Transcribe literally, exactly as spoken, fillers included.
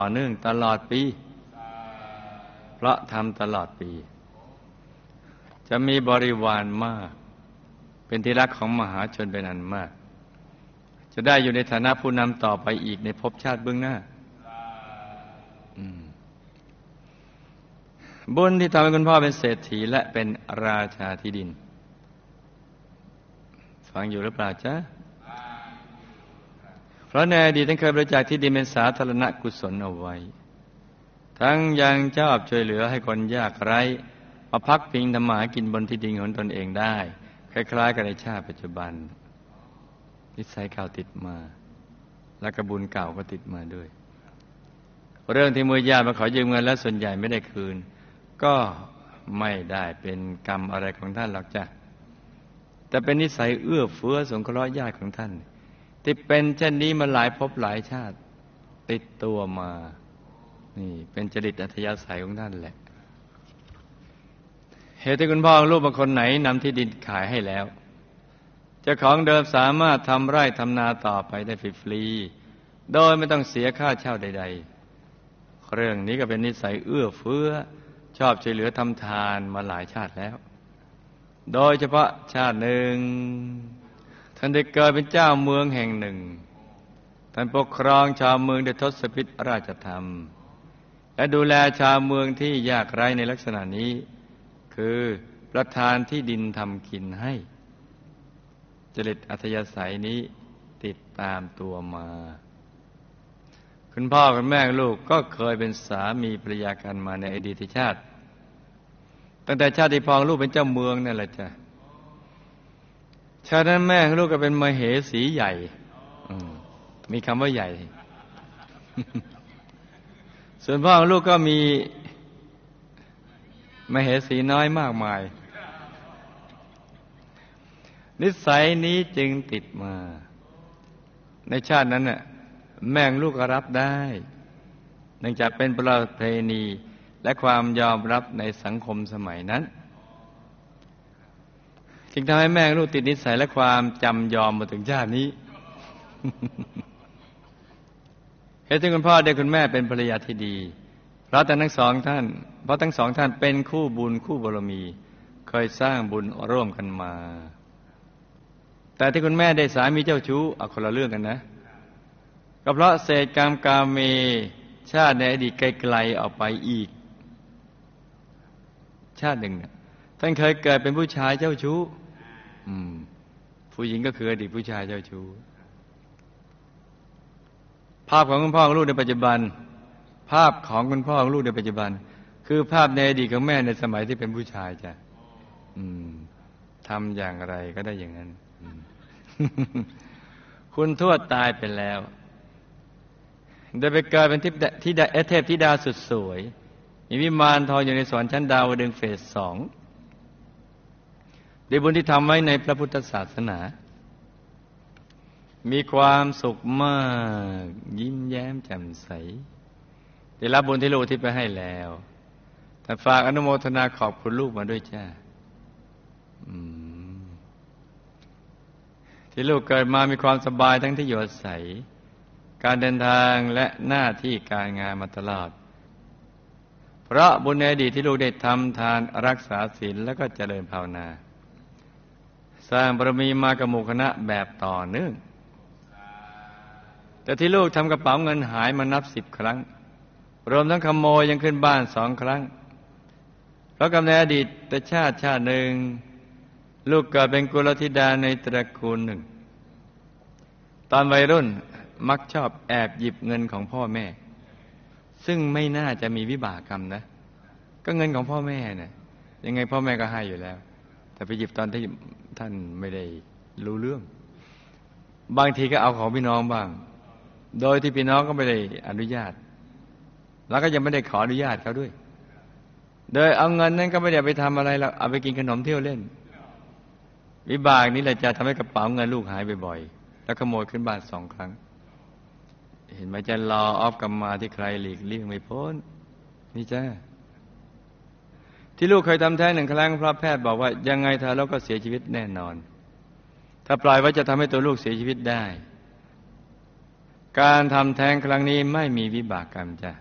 ต่อเนื่องตลอดปีเพราะทำตลอดปีจะมีบริวารมากเป็นที่รักของมหาชนเป็นอันมากจะได้อยู่ในฐานะผู้นำต่อไปอีกในภพชาติเบื้องหน้าบุญที่ทำให้คุณพ่อเป็นเศรษฐีและเป็นราชาที่ดินฟังอยู่หรือเปล่าจ๊ะเพราะในอดีตท่านเคยบริจาคที่ดินเป็นสาธารณกุศลเอาไว้ทั้งยังชอบช่วยเหลือให้คนยากไร้มาพักพิงทำมาหากินบนที่ดินของตนเองได้คล้ายๆกับในชาติปัจจุบันนิสัยเก่าติดมาและกระบุญเก่าก็ติดมาด้วยเรื่องที่มือญาติมาขอยืมเงินแล้วส่วนใหญ่ไม่ได้คืนก็ไม่ได้เป็นกรรมอะไรของท่านหรอกจ้ะแต่เป็นนิสัยเอื้อเฟื้อสงเคราะห์ญาติของท่านที่เป็นเช่นนี้มาหลายภพหลายชาติติดตัวมานี่เป็นจริตอัธยาศัยของท่านแหละเหตุที่คุณพ่อลูกบางคนไหนนำที่ดินขายให้แล้วเจ้าของเดิมสามารถทำไร่ทำนาต่อไปได้ฟรีๆโดยไม่ต้องเสียค่าเช่าใดๆเรื่องนี้ก็เป็นนิสัยเอื้อเฟื้อชอบช่วยเหลือทำทานมาหลายชาติแล้วโดยเฉพาะชาติหนึ่งท่านได้เกิดเป็นเจ้าเมืองแห่งหนึ่งท่านปกครองชาวเมืองด้วยทศพิธราชธรรมและดูแลชาวเมืองที่ยากไร้ในลักษณะนี้คือประทานที่ดินทำกินให้จริตอัธยาศัยนี้ติดตามตัวมาคุณพ่อคุณแม่ลูกก็เคยเป็นสามีภรรยากันมาในอดีตชาติตั้งแต่ชาติที่พ่อลูกเป็นเจ้าเมืองนั่นแหละจ้ะชาตินั้นแม่ลูกก็เป็นมเหสีใหญ่มีคำว่าใหญ่ ส่วนพ่อลูกก็มีมเหสีน้อยมากมายนิสัยนี้จึงติดมาในชาตินั้นน่ะแม่ลูกก็รับได้เนื่องจากเป็นประเพณีและความยอมรับในสังคมสมัยนั้นจึงทำให้แม่ลูกติดนิสัยและความจำยอมมาถึงชาตินี้ เหตุที่คุณพ่อได้คุณแม่เป็นภรรยาที่ดีเพราะทั้งสองท่านเพราะทั้งสองท่านเป็นคู่บุญคู่บารมีเคยสร้างบุญร่วมกันมาแต่ที่คุณแม่ได้สามีเจ้าชู้เอาคนละเรื่องกันนะก็เพราะเศษกรรมกาเมชาติในอดีตไกลๆออกไปอีกชาติหนึ่งเนี่ยท่านเคยเกิดเป็นผู้ชายเจ้าชู้อืมผู้หญิงก็คืออดีตผู้ชายเจ้าชู้ภาพของคุณพ่อของลูกในปัจจุบันภาพของคุณพ่อของลูกในปัจจุบันคือภาพในอดีตของแม่ในสมัยที่เป็นผู้ชายจ้ะอืมทำอย่างไรก็ได้อย่างนั้น คุณทวดตายไปแล้วได้ไปเกิดเป็นทิพย์ที่เทพธิดาสุดสวยมีวิมานทองอยู่ในสวรรค์ชั้นดาวดึงส์เฟสสองด้วยบุญที่ทำไว้ในพระพุทธศาสนามีความสุขมากยิ้มแย้มแจ่มใสได้รับบุญที่ลูกที่ไปให้แล้วแต่ฝากอนุโมทนาขอบคุณลูกมาด้วยจ้าที่ลูกเกิดมามีความสบายทั้งที่อยู่อาศัยการเดินทางและหน้าที่การงานมาตลอดเพราะบุญในอดีตที่ลูกได้ทำทานรักษาศีลแล้วก็เจริญภาวนาสร้างบารมีมากับหมู่คณะแบบต่อเนื่องแต่ที่ลูกทำกระเป๋าเงินหายมานับสิบครั้งรวมทั้งขโมยยังขึ้นบ้านสองครั้งเพราะกรรมในอดีตแต่ชาติชาติหนึ่งลูกเกิดเป็นกุลธิดาในตระกูลหนึ่งตอนวัยรุ่นมักชอบแอบหยิบเงินของพ่อแม่ซึ่งไม่น่าจะมีวิบากกรรมนะก็เงินของพ่อแม่เนี่ยยังไงพ่อแม่ก็ให้อยู่แล้วแต่ไปหยิบตอนที่ท่านไม่ได้รู้เรื่องบางทีก็เอาของพี่น้องบ้างโดยที่พี่น้องก็ไม่ได้อนุญาตแล้วก็ยังไม่ได้ขออนุญาตเขาด้วยโดยเอาเงินนั้นก็ไม่ได้ไปทำอะไรแล้วเอาไปกินขนมเที่ยวเล่นวิบากนี้แหละจะทำให้กระเป๋าเงินลูกหายบ่อยๆแล้วขโมยขึ้นบ้านสองครั้งเห็นไหมจะรอออฟกรรมมาที่ใครหลีกเลี่ยงไม่พ้นนี่จ้าที่ลูกเคยทำแท้งหนึ่งครั้งเพราะแพทย์บอกว่ายังไงทารกก็เสียชีวิตแน่นอนถ้าปล่อยไว้จะทำให้ตัวลูกเสียชีวิตได้การทำแท้งครั้งนี้ไม่มีวิบากกรรมจ้ะ